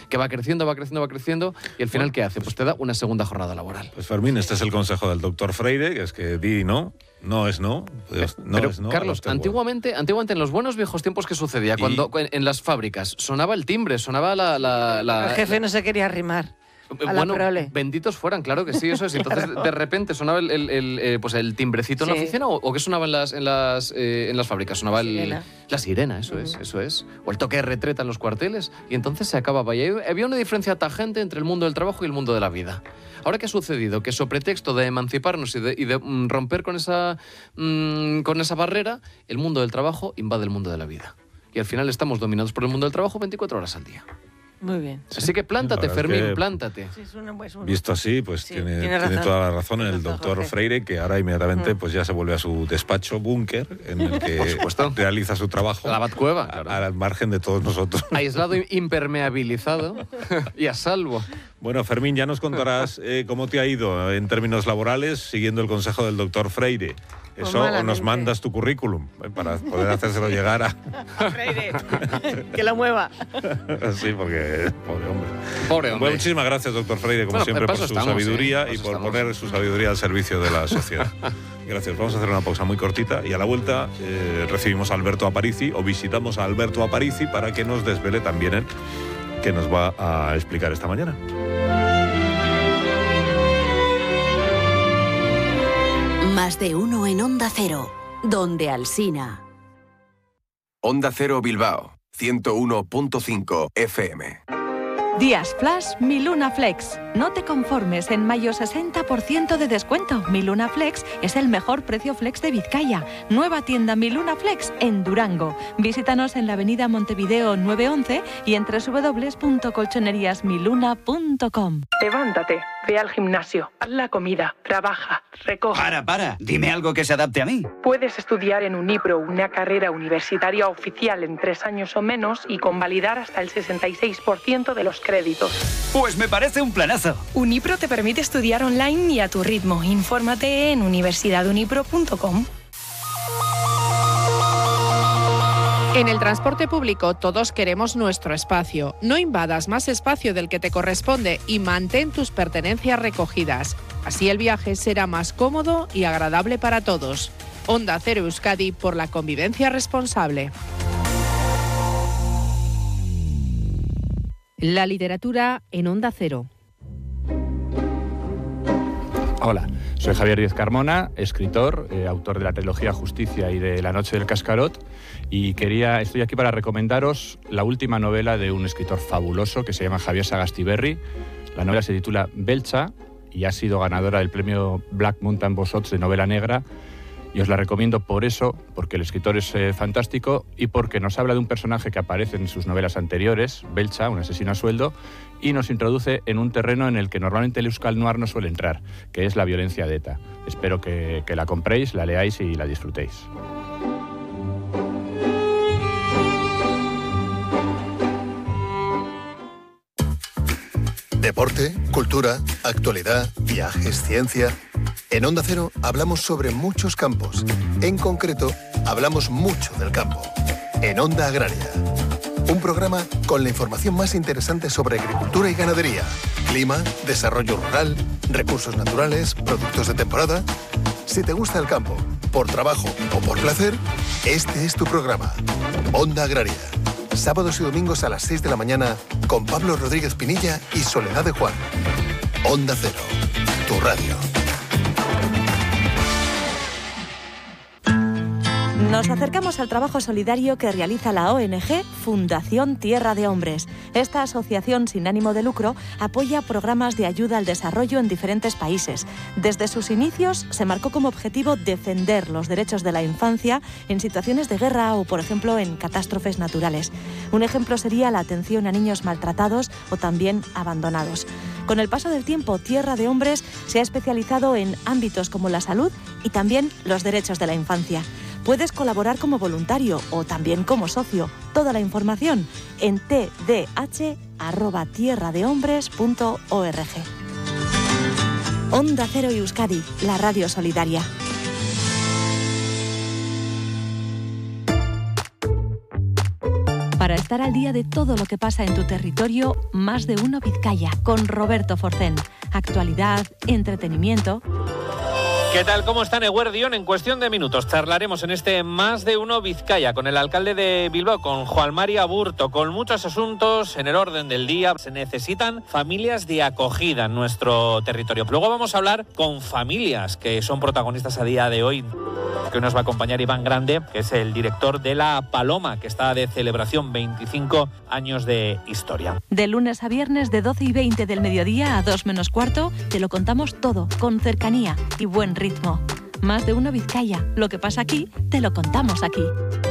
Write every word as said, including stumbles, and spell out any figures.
que va creciendo, va creciendo, va creciendo, y al final, ¿qué hace? Pues te da una segunda jornada laboral. Pues Fermín, este es el consejo del doctor Freire, que es que di no, no es no, pues no Pero, es no. Carlos, antiguamente, antiguamente, en los buenos viejos tiempos, ¿qué sucedía? Y... Cuando en, en las fábricas sonaba el timbre, sonaba la... la, la el jefe no se quería arrimar. Bueno, benditos fueran, claro que sí, eso es. Entonces, claro. de repente sonaba el, el, el, el, pues el timbrecito sí. en la oficina, o, o qué sonaba en las, en las, eh, en las fábricas, sonaba el, sirena. la sirena, eso uh-huh. es, eso es. O el toque de retreta en los cuarteles, y entonces se acababa. Y había una diferencia tajante entre el mundo del trabajo y el mundo de la vida. Ahora, ¿qué ha sucedido? Que sobre pretexto de emanciparnos y de, y de mm, romper con esa, mm, con esa barrera, el mundo del trabajo invade el mundo de la vida. Y al final estamos dominados por el mundo del trabajo veinticuatro horas al día. Muy bien. Así que plántate, Fermín, plántate. Sí, es una, es una... Visto así, pues sí, tiene, tiene, tiene toda la razón el doctor Freire, que ahora inmediatamente pues ya se vuelve a su despacho búnker, en el que por supuesto realiza su trabajo. La Batcueva, claro. Al margen de todos nosotros. Aislado, impermeabilizado y a salvo. Bueno, Fermín, ya nos contarás eh, cómo te ha ido en términos laborales siguiendo el consejo del doctor Freire. Eso, o nos mandas tu currículum eh, para poder hacérselo llegar a... Freire, que lo mueva. Sí, porque... Pobre hombre. Pobre hombre. Bueno, muchísimas gracias, doctor Freire, como bueno, siempre, por su estamos, sabiduría ¿eh? y por estamos. poner su sabiduría al servicio de la sociedad. Gracias. Vamos a hacer una pausa muy cortita y a la vuelta eh, recibimos a Alberto Aparici, o visitamos a Alberto Aparici para que nos desvele también él qué nos va a explicar esta mañana. Más de uno en Onda Cero, donde Alsina. Onda Cero Bilbao, ciento uno punto cinco F M. Días Flash Mi Luna Flex. No te conformes, en mayo sesenta por ciento de descuento. Mi Luna Flex es el mejor precio flex de Vizcaya. Nueva tienda Mi Luna Flex en Durango. Visítanos en la avenida Montevideo nueve once y en doble u doble u doble u punto colchonerías miluna punto com. Levántate, ve al gimnasio, haz la comida, trabaja, recoge. Para, para, dime algo que se adapte a mí. Puedes estudiar en Unipro una carrera universitaria oficial en tres años o menos y convalidar hasta el sesenta y seis por ciento de los créditos. Pues me parece un planazo. Unipro te permite estudiar online y a tu ritmo. Infórmate en universidad unipro punto com. En el transporte público todos queremos nuestro espacio. No invadas más espacio del que te corresponde y mantén tus pertenencias recogidas. Así el viaje será más cómodo y agradable para todos. Onda Cero Euskadi, por la convivencia responsable. La literatura en Onda Cero. Hola, soy Javier Díez Carmona, escritor, eh, autor de la trilogía Justicia y de La noche del cascarot, y quería, estoy aquí para recomendaros la última novela de un escritor fabuloso que se llama Javier Sagastiberri. La novela se titula Belcha y ha sido ganadora del premio Black Mountain Bosots de novela negra, y os la recomiendo por eso, porque el escritor es eh, fantástico y porque nos habla de un personaje que aparece en sus novelas anteriores, Belcha, un asesino a sueldo, y nos introduce en un terreno en el que normalmente el Euskal Noir no suele entrar, que es la violencia de ETA. Espero que, que la compréis, la leáis y la disfrutéis. Deporte, cultura, actualidad, viajes, ciencia. En Onda Cero hablamos sobre muchos campos. En concreto, hablamos mucho del campo. En Onda Agraria. Un programa con la información más interesante sobre agricultura y ganadería, clima, desarrollo rural, recursos naturales, productos de temporada. Si te gusta el campo, por trabajo o por placer, este es tu programa. Onda Agraria. Sábados y domingos a las seis de la mañana con Pablo Rodríguez Pinilla y Soledad de Juan. Onda Cero, tu radio. Nos acercamos al trabajo solidario que realiza la O N G Fundación Tierra de Hombres. Esta asociación sin ánimo de lucro apoya programas de ayuda al desarrollo en diferentes países. Desde sus inicios se marcó como objetivo defender los derechos de la infancia en situaciones de guerra o, por ejemplo, en catástrofes naturales. Un ejemplo sería la atención a niños maltratados o también abandonados. Con el paso del tiempo, Tierra de Hombres se ha especializado en ámbitos como la salud y también los derechos de la infancia. Puedes colaborar como voluntario o también como socio. Toda la información en t d h arroba tierra de hombres punto org. Onda Cero y Euskadi, la radio solidaria. Para estar al día de todo lo que pasa en tu territorio, Más de Uno Vizcaya, con Roberto Forcén. Actualidad, entretenimiento. ¿Qué tal? ¿Cómo están, Eguerdión? En cuestión de minutos charlaremos en este Más de Uno Vizcaya con el alcalde de Bilbao, con Juan Mari Aburto, con muchos asuntos en el orden del día. Se necesitan familias de acogida en nuestro territorio. Luego vamos a hablar con familias que son protagonistas a día de hoy, que hoy nos va a acompañar Iván Grande, que es el director de La Paloma, que está de celebración, veinticinco años de historia. De lunes a viernes, de doce y veinte del mediodía a dos menos cuarto, te lo contamos todo, con cercanía y buen ritmo. Más de Uno Vizcaya. Lo que pasa aquí, te lo contamos aquí.